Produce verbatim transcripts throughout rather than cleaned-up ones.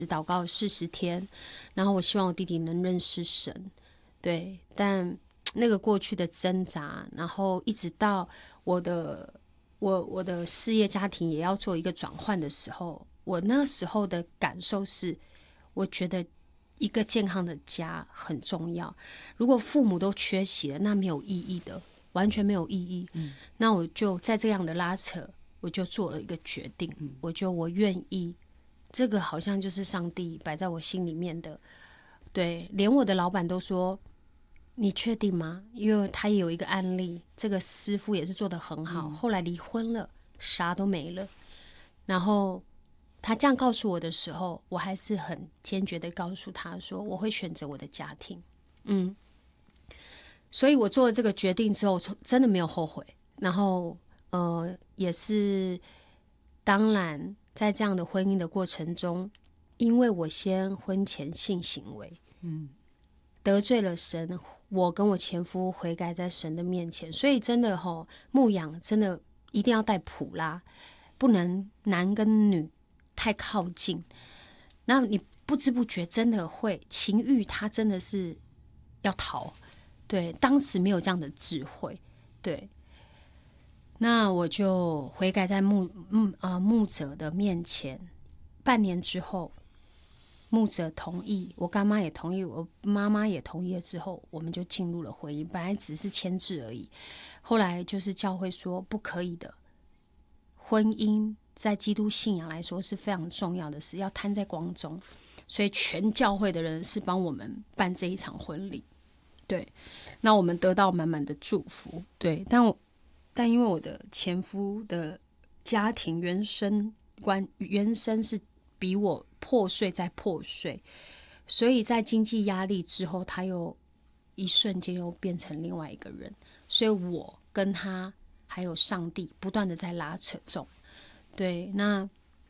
祷告四十天，然后我希望我弟弟能认识神，对，但那个过去的挣扎，然后一直到我的我我的事业家庭也要做一个转换的时候，我那时候的感受是，我觉得一个健康的家很重要。如果父母都缺席了，那没有意义的，完全没有意义。嗯，那我就在这样的拉扯，我就做了一个决定，嗯、我就我愿意。这个好像就是上帝摆在我心里面的，对，连我的老板都说：“你确定吗？”因为他也有一个案例，这个师傅也是做得很好，嗯、后来离婚了，啥都没了。然后他这样告诉我的时候，我还是很坚决的告诉他说：“我会选择我的家庭。”嗯，所以我做了这个决定之后，真的没有后悔。然后，呃，也是当然。在这样的婚姻的过程中，因为我先婚前性行为，嗯，得罪了神，我跟我前夫悔改在神的面前，所以真的吼，牧养真的一定要带普拉，不能男跟女太靠近。那你不知不觉真的会情欲，它真的是要逃。对，当时没有这样的智慧，对。那我就悔改在牧牧呃牧者的面前，半年之后，牧者同意，我干妈也同意，我妈妈也同意了之后，我们就进入了婚姻。本来只是签字而已，后来就是教会说不可以的，婚姻在基督信仰来说是非常重要的事，要摊在光中，所以全教会的人是帮我们办这一场婚礼。对，那我们得到满满的祝福。对，但我。但因为我的前夫的家庭原生观原生是比我破碎再破碎，所以在经济压力之后，他又一瞬间又变成另外一个人，所以我跟他还有上帝不断的在拉扯中。对，那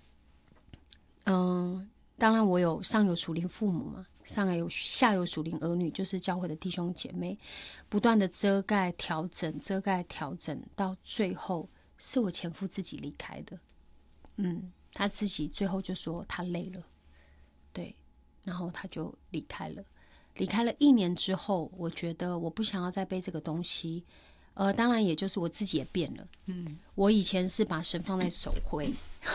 嗯，当然我有上有属灵父母嘛，上有下有属灵儿女，就是教会的弟兄姐妹，不断的遮盖调整遮盖调整，到最后是我前夫自己离开的。嗯，他自己最后就说他累了，对，然后他就离开了。离开了一年之后，我觉得我不想要再背这个东西，呃，当然也就是我自己也变了。嗯，我以前是把神放在手挥，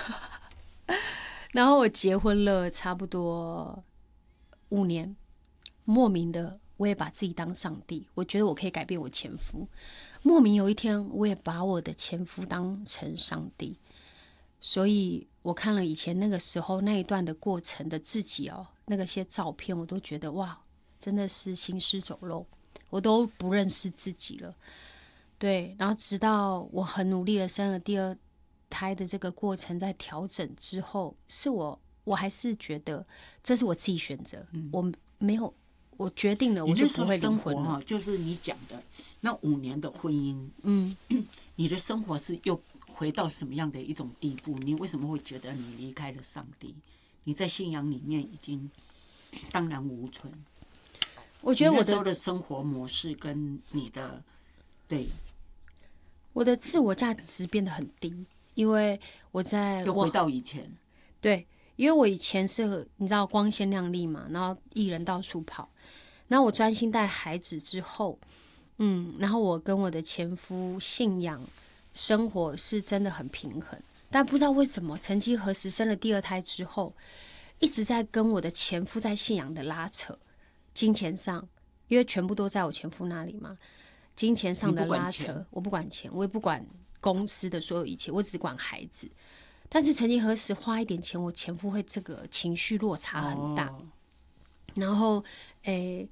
然后我结婚了差不多五年，莫名的我也把自己当上帝，我觉得我可以改变我前夫。莫名有一天，我也把我的前夫当成上帝。所以我看了以前那个时候那一段的过程的自己哦，那个些照片，我都觉得哇，真的是行尸走肉，我都不认识自己了。对，然后直到我很努力的生了第二胎的这个过程，在调整之后，是我我还是觉得这是我自己选择，嗯、我没有我决定了，我就不会离婚了。 啊、就是你讲的那五年的婚姻，嗯，你的生活是又回到什么样的一种地步？你为什么会觉得你离开了上帝？你在信仰里面已经荡然无存。 我觉得我的那时候的生活模式跟你的对我的自我价值变得很低，因为我在又回到以前。 对，因为我以前是你知道光鲜亮丽嘛，然后艺人到处跑，然后我专心带孩子之后，嗯，然后我跟我的前夫信仰生活是真的很平衡，但不知道为什么，曾经何时生了第二胎之后，一直在跟我的前夫在信仰的拉扯，金钱上，因为全部都在我前夫那里嘛，金钱上的拉扯，我不管钱，我也不管公司的所有一切，我只管孩子。但是曾经何时花一点钱，我前夫会这个情绪落差很大，哦、然后诶，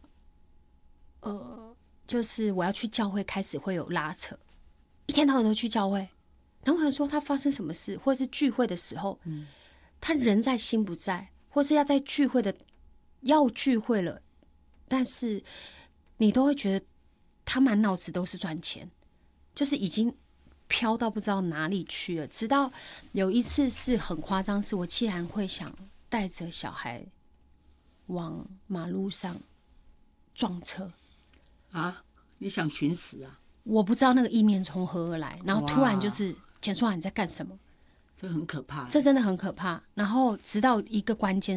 呃，就是我要去教会，开始会有拉扯。一天到晚都去教会，然后我想说他发生什么事，或者是聚会的时候，嗯、他人在心不在，或是要在聚会的要聚会了，但是你都会觉得他满脑子都是赚钱，就是已经飘到不知道哪里去了。直到有一次是很夸张，是我竟然会想带着小孩往马路上撞车啊！你想寻死啊？ 我不知道那个意念从何而来，然后突然就是简书豪你在干什么？ 这很可怕， 这真的很可怕。然后直到一个关键